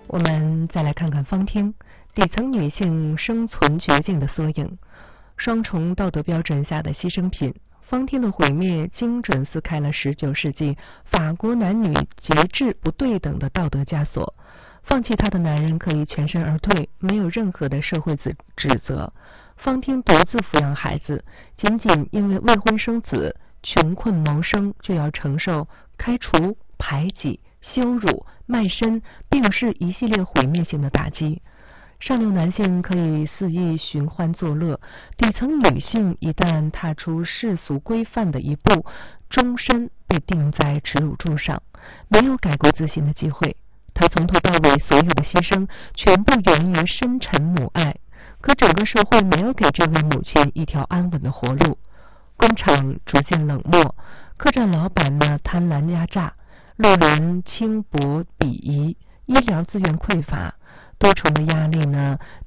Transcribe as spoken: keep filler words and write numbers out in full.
我们再来看看方汀，底层女性生存绝境的缩影，双重道德标准下的牺牲品。方汀的毁灭精准撕开了十九世纪法国男女节制不对等的道德枷锁。放弃她的男人可以全身而退，没有任何的社会指指责。方汀独自抚养孩子，仅仅因为未婚生子，穷困谋生，就要承受开除、排挤、羞辱、卖身、病逝一系列毁灭性的打击。上流男性可以肆意寻欢作乐，底层女性一旦踏出世俗规范的一步，终身被钉在耻辱柱上，没有改过自新的机会。她从头到尾所有的牺牲，全部源于深沉母爱。可整个社会没有给这位母亲一条安稳的活路，工厂逐渐冷漠，客栈老板呢贪婪压榨，路人轻薄鄙夷，医疗资源匮乏，多重的压力呢